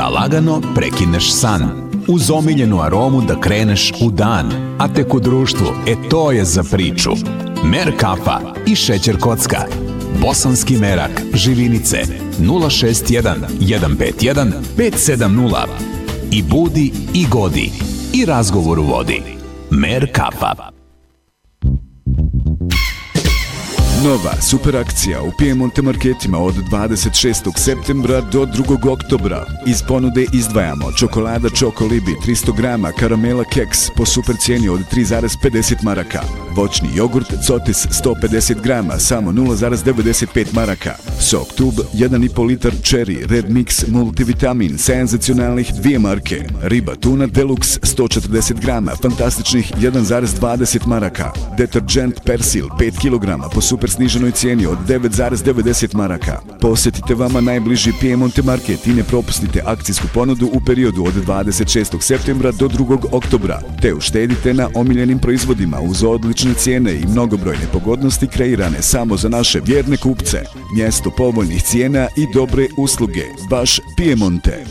Da lagano prekineš san, uz omiljenu aromu da kreneš u dan, a tek u društvu, to je za priču. Mer kafa i šećer kocka. Bosanski merak, Živinice, 061 151 570. I budi i godi, i razgovor u vodi. Mer kafa. Nova super akcija u Piemonte marketima od 26. septembra do 2. oktobra. Iz ponude izdvajamo čokolada Choco Libi 300 grama, karamela keks po super cijeni od 3,50 maraka. Voćni jogurt Cotis 150 grama, samo 0,95 maraka. Sok tub 1,5 litar Cherry Red Mix multivitamin, senzacionalnih 2 marke. Riba tuna Deluxe 140 grama, fantastičnih 1,20 maraka. Detergent Persil 5 kg po super sniženoj cijeni od 9,90 maraka. Posjetite vama najbliži Piemonte market i ne propustite akcijsku ponudu u periodu od 26. septembra do 2. oktobra, te uštedite na omiljenim proizvodima uz odlične cijene i mnogobrojne pogodnosti kreirane samo za naše vjerne kupce. Mjesto povoljnih cijena i dobre usluge, baš Piemonte.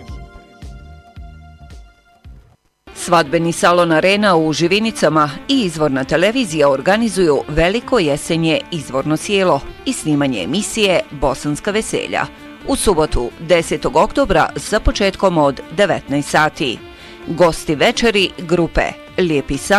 Svadbeni salon Arena u Živinicama i Izvorna televizija organizuju veliko jesenje izvorno sjelo i snimanje emisije Bosanska veselja u subotu 10. oktobra sa početkom od 19 sati. Gosti večeri grupe Lijepi san